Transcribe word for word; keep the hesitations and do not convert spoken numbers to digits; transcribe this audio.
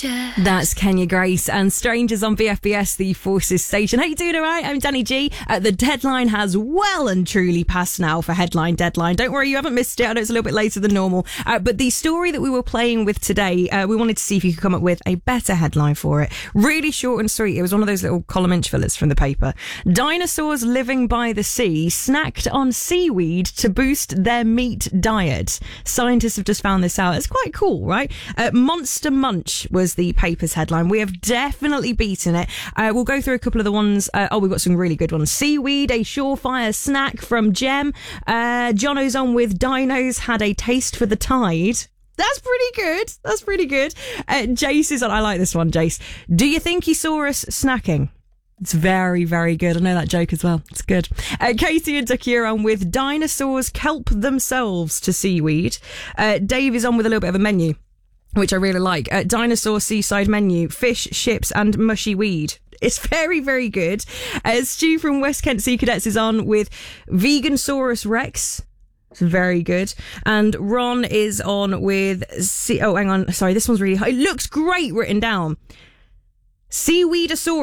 Strangers. That's Kenya Grace and Strangers on B F B S, the Forces station. How you doing, all right? I'm Danny G. Uh, the deadline has well and truly passed now for Headline Deadline. Don't worry, you haven't missed it. I know it's a little bit later than normal. Uh, but the story that we were playing with today, uh, we wanted to see if you could come up with a better headline for it. Really short and sweet. It was one of those little column inch fillers from the paper. Dinosaurs living by the sea snacked on seaweed to boost their meat diet. Scientists have just found this out. It's quite cool, right? Uh, Monster Munch was the paper's headline. We have definitely beaten it. Uh, we'll go through a couple of the ones. Uh, oh, we've got some really good ones. Seaweed, a surefire snack from Gem. Uh, Jono's on with dinos had a taste for the tide. That's pretty good. That's pretty good. Uh, Jace is on. I like this one, Jace. Do you think he saw us snacking? It's very, very good. I know that joke as well. It's good. Uh, Katie and Ducky are on with dinosaurs kelp themselves to seaweed. Uh, Dave is on with a little bit of a menu, which I really like. Uh, dinosaur seaside menu, fish, ships and mushy weed. It's very, very good. Uh, Stu from West Kent Sea Cadets is on with Vegansaurus Rex. It's very good. And Ron is on with... Se- oh, hang on. Sorry, this one's really high. It looks great written down. Seaweedosaurus.